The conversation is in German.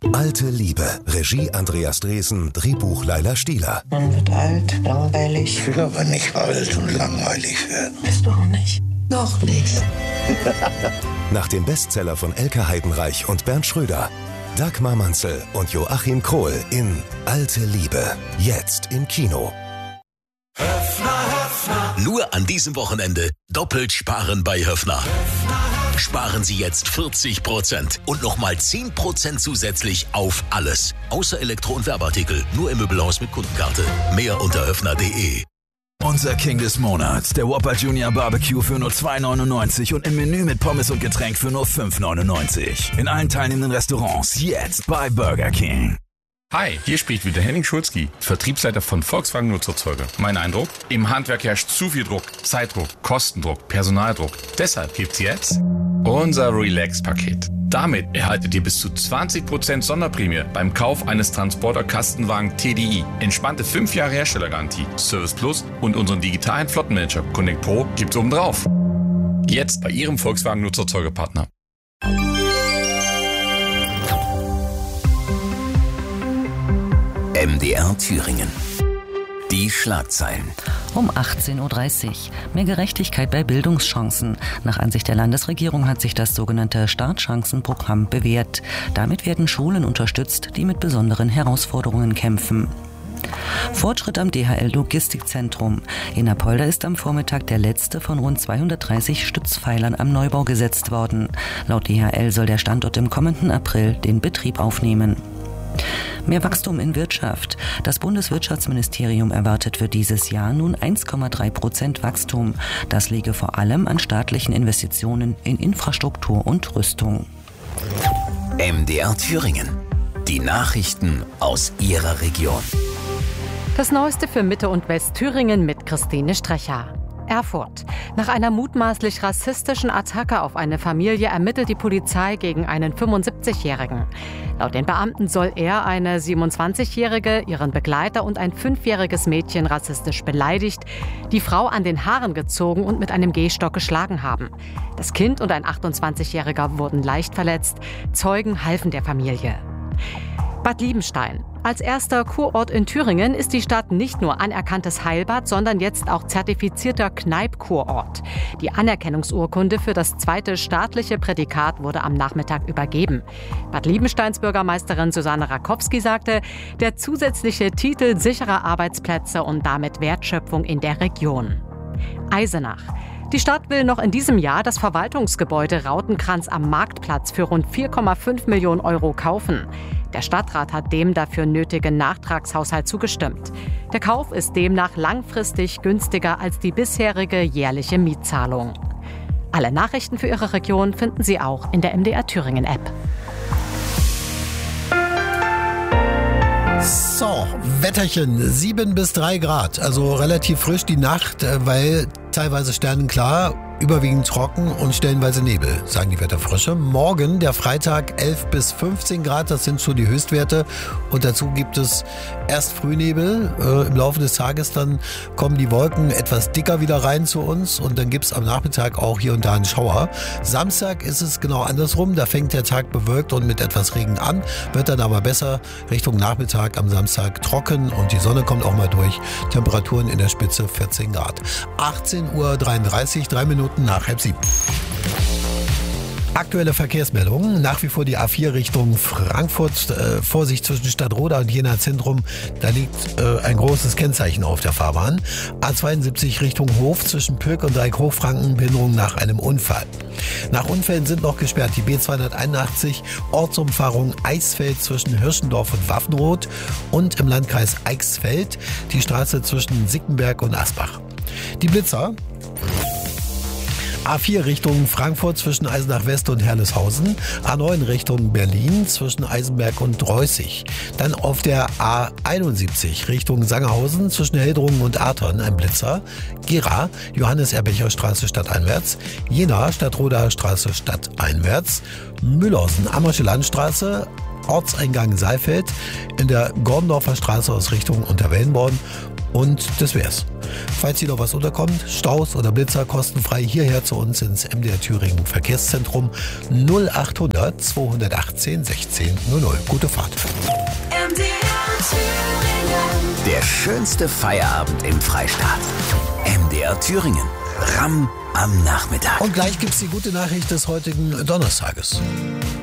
Alte Liebe. Regie Andreas Dresen, Drehbuch Laila Stieler. Man wird alt, langweilig. Ich will aber nicht alt und langweilig werden. Bist du auch nicht? Noch nicht. Nach dem Bestseller von Elke Heidenreich und Bernd Schröder. Dagmar Manzel und Joachim Krohl in Alte Liebe. Jetzt im Kino. Nur an diesem Wochenende doppelt sparen bei Höffner. Sparen Sie jetzt 40% und nochmal 10% zusätzlich auf alles. Außer Elektro- und Werbeartikel. Nur im Möbelhaus mit Kundenkarte. Mehr unter höffner.de. Unser King des Monats, der Whopper Junior Barbecue für nur 2,99 und im Menü mit Pommes und Getränk für nur 5,99. In allen teilnehmenden Restaurants jetzt bei Burger King. Hi, hier spricht wieder Henning Schulzki, Vertriebsleiter von Volkswagen Nutzerzeuger. Mein Eindruck? Im Handwerk herrscht zu viel Druck, Zeitdruck, Kostendruck, Personaldruck. Deshalb gibt's jetzt unser Relax-Paket. Damit erhaltet ihr bis zu 20% Sonderprämie beim Kauf eines Transporter-Kastenwagen TDI. Entspannte 5 Jahre Herstellergarantie, Service Plus und unseren digitalen Flottenmanager Connect Pro gibt's obendrauf. Jetzt bei Ihrem Volkswagen Nutzerzeugerpartner. MDR Thüringen. Die Schlagzeilen. Um 18.30 Uhr. Mehr Gerechtigkeit bei Bildungschancen. Nach Ansicht der Landesregierung hat sich das sogenannte Startchancenprogramm bewährt. Damit werden Schulen unterstützt, die mit besonderen Herausforderungen kämpfen. Fortschritt am DHL-Logistikzentrum. In Apolda ist am Vormittag der letzte von rund 230 Stützpfeilern am Neubau gesetzt worden. Laut DHL soll der Standort im kommenden April den Betrieb aufnehmen. Mehr Wachstum in Wirtschaft. Das Bundeswirtschaftsministerium erwartet für dieses Jahr nun 1,3% Wachstum. Das liege vor allem an staatlichen Investitionen in Infrastruktur und Rüstung. MDR Thüringen. Die Nachrichten aus Ihrer Region. Das Neueste für Mitte- und Westthüringen mit Christine Strecher. Erfurt. Nach einer mutmaßlich rassistischen Attacke auf eine Familie ermittelt die Polizei gegen einen 75-Jährigen. Laut den Beamten soll er eine 27-Jährige, ihren Begleiter und ein 5-jähriges Mädchen rassistisch beleidigt, die Frau an den Haaren gezogen und mit einem Gehstock geschlagen haben. Das Kind und ein 28-Jähriger wurden leicht verletzt. Zeugen halfen der Familie. Bad Liebenstein. Als erster Kurort in Thüringen ist die Stadt nicht nur anerkanntes Heilbad, sondern jetzt auch zertifizierter Kneipp-Kurort. Die Anerkennungsurkunde für das zweite staatliche Prädikat wurde am Nachmittag übergeben. Bad Liebensteins Bürgermeisterin Susanne Rakowski sagte, der zusätzliche Titel sicherer Arbeitsplätze und damit Wertschöpfung in der Region. Eisenach. Die Stadt will noch in diesem Jahr das Verwaltungsgebäude Rautenkranz am Marktplatz für rund 4,5 Millionen Euro kaufen. Der Stadtrat hat dem dafür nötigen Nachtragshaushalt zugestimmt. Der Kauf ist demnach langfristig günstiger als die bisherige jährliche Mietzahlung. Alle Nachrichten für Ihre Region finden Sie auch in der MDR Thüringen App. So, Wetterchen, 7 bis 3 Grad, also relativ frisch die Nacht, weil teilweise sternenklar, überwiegend trocken und stellenweise Nebel, sagen die Wetterfrösche. Morgen, der Freitag, 11 bis 15 Grad, das sind schon die Höchstwerte. Und dazu gibt es erst Frühnebel. Im Laufe des Tages dann kommen die Wolken etwas dicker wieder rein zu uns und dann gibt es am Nachmittag auch hier und da einen Schauer. Samstag ist es genau andersrum, da fängt der Tag bewölkt und mit etwas Regen an, wird dann aber besser Richtung Nachmittag am Samstag trocken und die Sonne kommt auch mal durch. Temperaturen in der Spitze 14 Grad. 18:33 Uhr, 3 Minuten nach 6:30. Aktuelle Verkehrsmeldungen. Nach wie vor die A4 Richtung Frankfurt. Vorsicht zwischen Stadtroda und Jena Zentrum. Da liegt ein großes Kennzeichen auf der Fahrbahn. A72 Richtung Hof zwischen Pülk und Dreieck Hochfranken. Behinderung nach einem Unfall. Nach Unfällen sind noch gesperrt die B281 Ortsumfahrung Eisfeld zwischen Hirschendorf und Waffenroth und im Landkreis Eichsfeld die Straße zwischen Sickenberg und Asbach. Die Blitzer. A4 Richtung Frankfurt zwischen Eisenach West und Herleshausen. A9 Richtung Berlin zwischen Eisenberg und Dreußig. Dann auf der A71 Richtung Sangerhausen zwischen Heldrungen und Artern ein Blitzer. Gera, Johannes-Erbecher-Straße stadteinwärts. Jena, Stadtrodaer Straße stadteinwärts. Mühlhausen, Ammersche Landstraße. Ortseingang Saalfeld. In der Gorndorfer Straße aus Richtung Unterwellenborn. Und das wär's. Falls hier noch was unterkommt, Staus oder Blitzer, kostenfrei hierher zu uns ins MDR Thüringen Verkehrszentrum 0800 218 16 00. Gute Fahrt. MDR Thüringen. Der schönste Feierabend im Freistaat. MDR Thüringen. Ramm am Nachmittag. Und gleich gibt's die gute Nachricht des heutigen Donnerstages.